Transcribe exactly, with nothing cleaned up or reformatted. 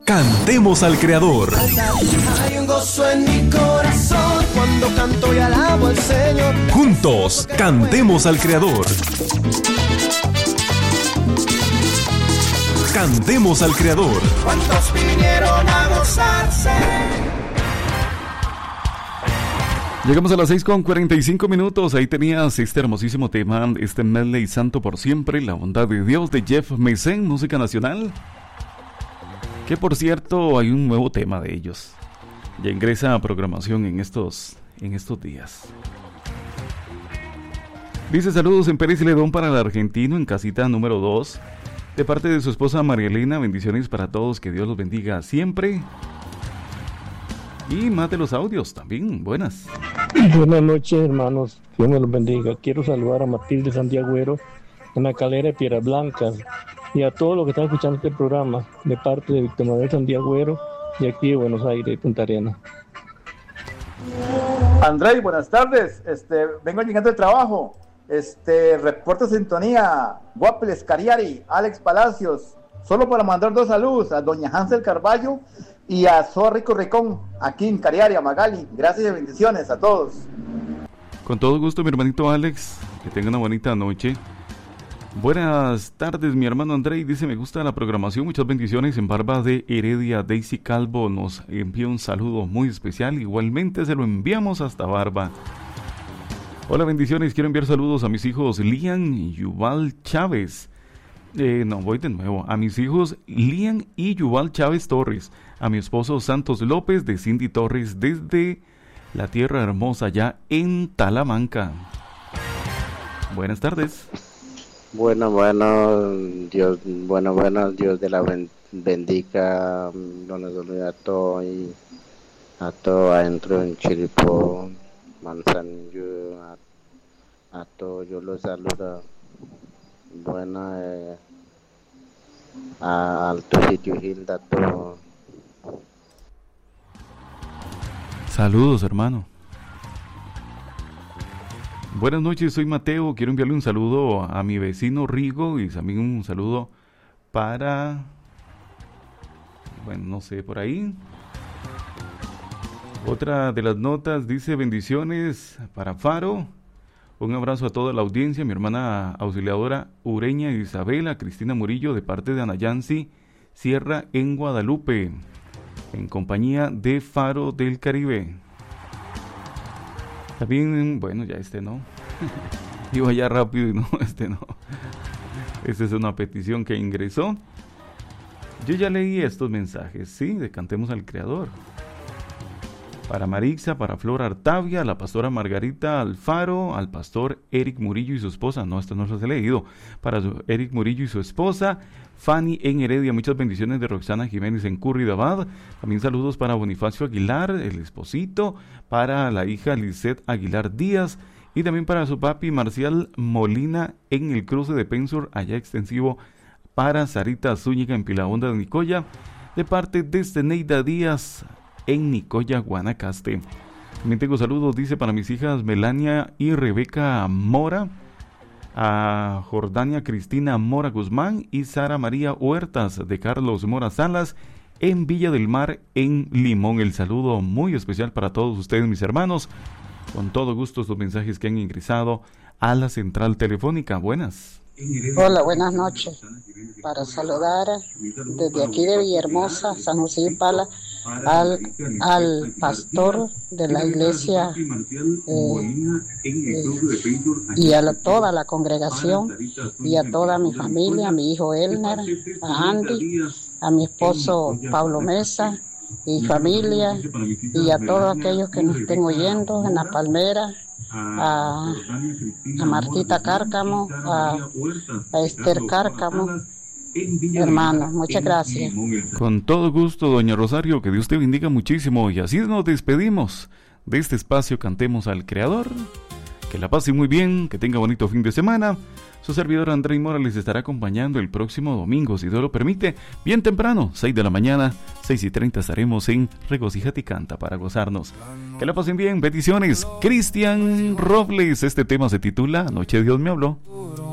Cantemos al Creador. Hay un gozo en mi corazón cuando canto y alabo al Señor. Juntos, cantemos al Creador. Cantemos al Creador. ¿Cuántos vinieron a gozarse? Llegamos a las seis con cuarenta y cinco minutos. Ahí tenías este hermosísimo tema, este medley Santo por Siempre, la bondad de Dios, de Jeff Meisen, música nacional. Que por cierto, hay un nuevo tema de ellos. Ya ingresa a programación en estos, en estos días. Dice saludos en Pérez Celedón para el argentino en casita número dos. De parte de su esposa María Elena, bendiciones para todos, que Dios los bendiga siempre. Y más de los audios también, buenas. Buenas noches, hermanos, Dios me los bendiga. Quiero saludar a Matilde Santiagüero en la calera de Piedras Blancas y a todos los que están escuchando este programa de parte de Víctor Manuel Santiagüero de aquí de Buenos Aires, Punta Arenas. Andrés, buenas tardes. Este, vengo llegando de trabajo. Este, reporto sintonía, Guapeles Cariari, Alex Palacios, solo para mandar dos saludos a doña Hansel Carballo y a Soa Rico Ricón, aquí en Cariari, a Magali. Gracias y bendiciones a todos. Con todo gusto, mi hermanito Alex, que tenga una bonita noche. Buenas tardes, mi hermano Andrei, dice me gusta la programación, muchas bendiciones. En Barba de Heredia, Daisy Calvo nos envía un saludo muy especial, igualmente se lo enviamos hasta Barba. Hola, bendiciones, quiero enviar saludos a mis hijos Lian y Yuval Chávez. Eh, no, voy de nuevo. A mis hijos Lian y Yuval Chávez Torres. A mi esposo Santos López de Cindy Torres desde la tierra hermosa ya en Talamanca. Buenas tardes. Bueno, bueno, Dios, bueno, bueno, Dios de la bendiga, a todo y a todo adentro en Chiripo, Manzanillo, a, a todo yo los saludo. Bueno, eh, a Alto Sitio Hilda, todo. Saludos, hermano. Buenas noches, soy Mateo, quiero enviarle un saludo a mi vecino Rigo y también un saludo para, bueno, no sé, por ahí. Otra de las notas dice bendiciones para Faro, un abrazo a toda la audiencia, mi hermana auxiliadora Ureña Isabela, Cristina Murillo, de parte de Anayansi Sierra en Guadalupe, en compañía de Faro del Caribe. También, bueno, ya este no. Iba ya rápido y no, este no. Esta es una petición que ingresó. Yo ya leí estos mensajes, sí, de Cantemos al Creador. Para Marixa, para Flor Artavia, la pastora Margarita Alfaro, al pastor Eric Murillo y su esposa. No, esto no los he leído. Para Eric Murillo y su esposa, Fanny en Heredia. Muchas bendiciones de Roxana Jiménez en Curridabad. También saludos para Bonifacio Aguilar, el esposito. Para la hija Lisette Aguilar Díaz. Y también para su papi Marcial Molina en el cruce de Pensur, allá extensivo. Para Sarita Zúñiga en Pilahonda de Nicoya. De parte de Zeneida Díaz en Nicoya, Guanacaste. También tengo saludos, dice, para mis hijas Melania y Rebeca Mora, a Jordania Cristina Mora Guzmán y Sara María Huertas de Carlos Mora Salas en Villa del Mar, en Limón. El saludo muy especial para todos ustedes, mis hermanos. Con todo gusto estos mensajes que han ingresado a la central telefónica. Buenas. Hola, buenas noches. Para saludar desde aquí de Villahermosa, San José y Pala, al, al pastor de la iglesia eh, eh, y a la, toda la congregación y a toda mi familia, a mi hijo Elner, a Andy, a mi esposo Pablo Mesa y familia, y a todos aquellos que nos estén oyendo en La Palmera, a, a Martita Cárcamo, a, a Esther Cárcamo. Hermano, muchas gracias. Con todo gusto, doña Rosario, que Dios te bendiga muchísimo. Y así nos despedimos de este espacio Cantemos al Creador. Que la pase muy bien, que tenga bonito fin de semana. Su servidor Andrei Morales estará acompañando el próximo domingo, si Dios lo permite, bien temprano, seis de la mañana, seis y treinta estaremos en Regocíjate y Canta para gozarnos. Que la pasen bien, bendiciones. Cristian Robles, este tema se titula Anoche Dios me habló.